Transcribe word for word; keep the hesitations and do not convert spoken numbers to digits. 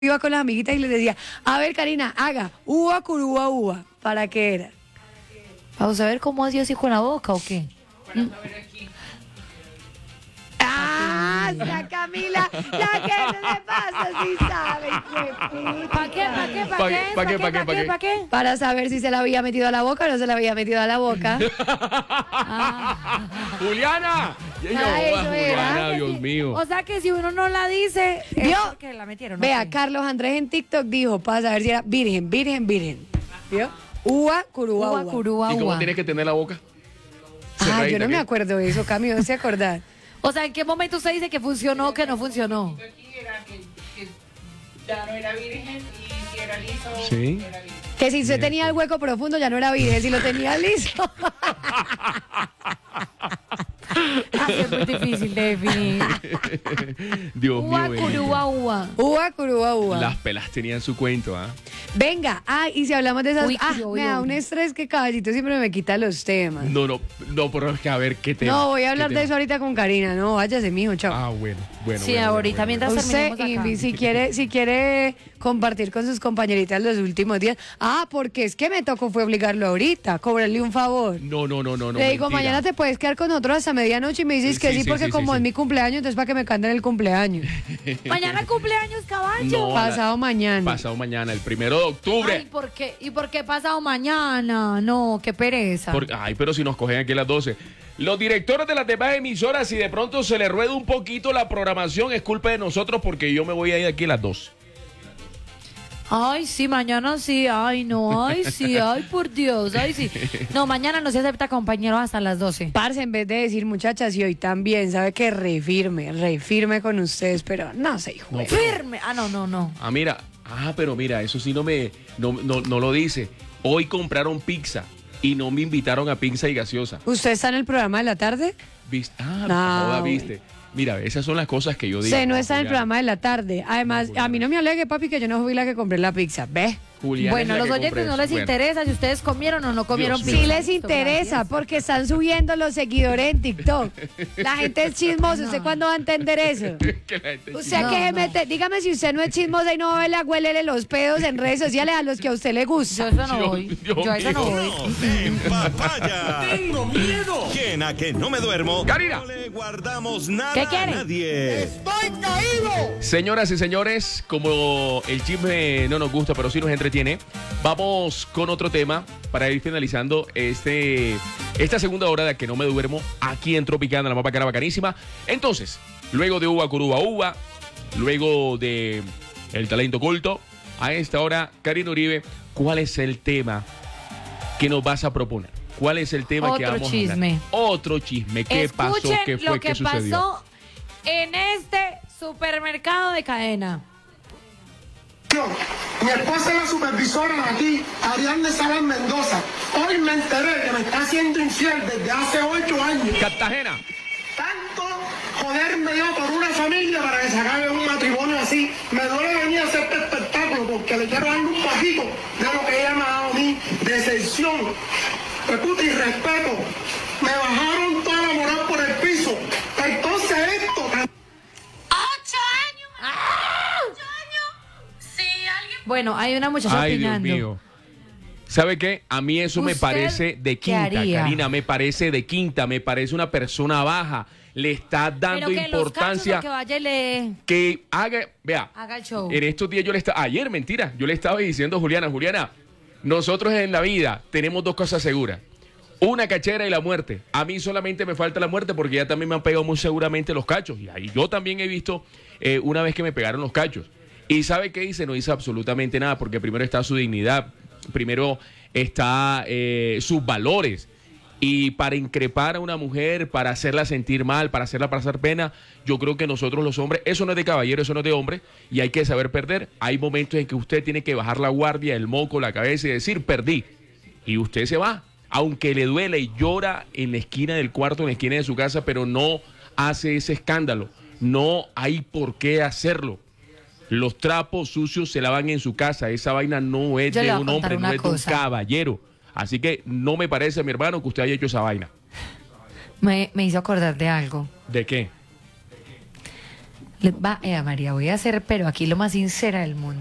iba con las amiguitas y les decía, a ver, Karina, haga uva, curúa, uva. ¿Para qué era? Vamos a ver cómo hacía así con la boca o qué. ¿Mm? ¡Ah! ¡Ya, Camila! ¡Ya que no le pasa! ¡Sí sabe! ¿Para qué? ¿Para qué? ¿Para ¿Pa' qué? qué? ¿Pa' qué? ¿Pa' qué? ¿Pa' qué? ¿Para qué? Para saber si se la había metido a la boca o no se la había metido a la boca. Ah. ¡Juliana! Y ella, Ah, oh, eso era. Juliana, Dios mío. O sea que si uno no la dice, es ¿Vio? porque la metieron. ¿no? Vea, Sí. Carlos Andrés en TikTok dijo, para saber si era virgen, virgen, virgen. ¿Vio? Uva, curúa, Uva, uva. curúa, ¿Y cómo uva. tienes que tener la boca? Ah, Cerradita, yo no me ¿qué? acuerdo de eso, Cami, no se acordar. O sea, ¿en qué momento usted dice que funcionó o que no funcionó? Aquí era que, que ya no era virgen y si era liso, Sí. era virgen. Que si usted tenía el hueco profundo ya no era virgen, si lo tenía liso. Así es muy difícil de definir. Dios Uva, mío. curúa, uva. Uva, curúa, uva. Las pelas tenían su cuento, ¿ah? Venga, ah, y si hablamos de esas... Uy, ah, yo, me yo. da un estrés que Caballito siempre me quita los temas. No, no, no, pero es que a ver qué tema. No, voy a ¿Qué hablar de tema? eso ahorita con Karina. No, váyase, mijo, chao. Ah, bueno, bueno. Sí, bueno, ahorita bueno, mientras bueno. Usted, terminemos acá. y si quiere, si quiere compartir con sus compañeritas los últimos días. Ah, porque es que me tocó fue obligarlo ahorita, cobrarle un favor. No, no, no, no, no. Le digo, mentira. mañana te puedes quedar con nosotros hasta medianoche y me dices Sí, que sí, sí, sí, porque sí, como sí, es sí. mi cumpleaños, entonces para que me canten el cumpleaños. Mañana cumpleaños, caballo. No, a la- Pasado mañana. Pasado mañana, el primero de octubre. Ay, ¿por qué? ¿Y por qué pasado mañana? No, qué pereza. Por- ay, pero si nos cogen aquí a las doce. Los directores de las demás emisoras, si de pronto se les rueda un poquito la programación, es culpa de nosotros porque yo me voy a ir aquí a las doce. Ay, sí, mañana sí. Ay, no, ay, sí, ay, por Dios, ay, sí. No, mañana no se acepta compañeros hasta las doce. Parce, en vez de decir muchachas, y hoy también, sabe que re firme, re firme con ustedes, pero no sé, hijo. de- Firme. Ah, no, no, no. Ah, mira, ah, pero mira, eso sí no me, no, no, no lo dice. Hoy compraron pizza y no me invitaron a pizza y gaseosa. ¿Usted está en el programa de la tarde? ¿Viste? Ah, No, joda, güey. viste. Mira, esas son las cosas que yo digo. Usted no está en el Juliana. programa de la tarde. Además, No, a mí no me alegue, papi, que yo no fui la que compré la pizza. ¿Ve? Juliana Bueno, es la los que oyentes compra no eso. les Bueno. interesa si ustedes comieron o no comieron Dios pizza. mío. Sí les Listo, interesa, gracias. porque están subiendo los seguidores en TikTok. La gente es chismosa. ¿Usted cuándo va a entender eso? Que la gente Usted No, que se no. mete, dígame si usted no es chismosa y no ve la huélele los pedos en redes sociales a los que a usted le Yo gusta. eso no Dios- voy. Dios Yo a eso no mío. voy. En papaya. Tengo miedo. ¿Quién a que no me duermo? Karina. No le guardamos nada ¿Qué a quiere? nadie. Señoras y señores, como el chisme no nos gusta, pero sí nos entretiene, vamos con otro tema para ir finalizando este, esta segunda hora de Que No Me Duermo aquí en Tropicana, la mapa cara bacanísima. Entonces, luego de Uva Curúa Uva, luego de El Talento Oculto, a esta hora, Karina Uribe, ¿cuál es el tema que nos vas a proponer? ¿Cuál es el tema que Otro vamos a chisme. hablar? Otro chisme. ¿Qué pasó? Escuchen ¿Qué fue? lo que ¿Qué sucedió? pasó en este supermercado de cadena. Mi esposa es la supervisora de aquí, Ariadne Salas Mendoza. Hoy me enteré que me está haciendo infiel desde hace ocho años. Cartagena. Tanto joderme yo por una familia para que se acabe un matrimonio así. Me duele venir a hacer este espectáculo porque le quiero dar un poquito de lo que ella me ha dado a mí, decepción, respeto y respeto. Me bajaron toda la moral por el piso. Entonces esto... Ocho años, ocho años. Si alguien Bueno, hay una muchacha Ay, Dios opinando. mío. ¿Sabe qué? A mí eso me ¿Usted parece de qué quinta, haría? Karina, me parece de quinta, me parece una persona baja. Le está dando Pero que importancia los cachos, que vaya y le que haga, vea, haga el show. en estos días yo le estaba, ayer, mentira, yo le estaba diciendo a Juliana, Juliana, nosotros en la vida tenemos dos cosas seguras. Una cachera y la muerte. A mí solamente me falta la muerte porque ya también me han pegado muy seguramente los cachos. Y ahí yo también he visto eh, una vez que me pegaron los cachos. ¿Y sabe qué hice? No hice absolutamente nada porque primero está su dignidad, primero está eh, sus valores. Y para increpar a una mujer, para hacerla sentir mal, para hacerla pasar pena, yo creo que nosotros los hombres, eso no es de caballero, eso no es de hombre, y hay que saber perder. Hay momentos en que usted tiene que bajar la guardia, el moco, la cabeza y decir, perdí. Y usted se va, aunque le duele y llora en la esquina del cuarto, en la esquina de su casa, pero no hace ese escándalo. No hay por qué hacerlo. Los trapos sucios se lavan en su casa. Esa vaina no es Yo le de voy a un contar hombre, no una es de un cosa. caballero. Así que no me parece, mi hermano, que usted haya hecho esa vaina. Me, me hizo acordar de algo. ¿De qué? Le- Va, eh, María, voy a ser, pero aquí lo más sincera del mundo.